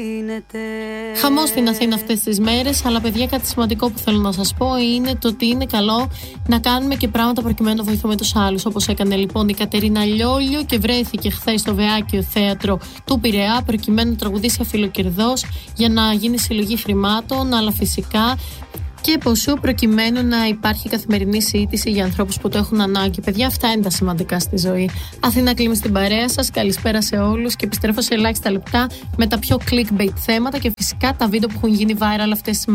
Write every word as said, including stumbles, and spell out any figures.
Χαμός στην Αθήνα αυτές τις μέρες, αλλά παιδιά, κάτι σημαντικό που θέλω να σας πω είναι το ότι είναι καλό να κάνουμε και πράγματα προκειμένου να βοηθούμε τους άλλους. Όπως έκανε λοιπόν η Κατερίνα Λιόλιο και βρέθηκε χθες στο Βεάκιο Θέατρο του Πειραιά προκειμένου να τραγουδήσει αφιλοκερδός για να γίνει συλλογή χρημάτων, αλλά φυσικά και ποσού προκειμένου να υπάρχει καθημερινή σύντηση για ανθρώπους που το έχουν ανάγκη. Παιδιά, αυτά είναι τα σημαντικά στη ζωή. Αθήνα κλείνει στην παρέα σας. Καλησπέρα σε όλους και επιστρέφω σε ελάχιστα λεπτά με τα πιο clickbait θέματα και φυσικά τα βίντεο που έχουν γίνει viral αυτές τις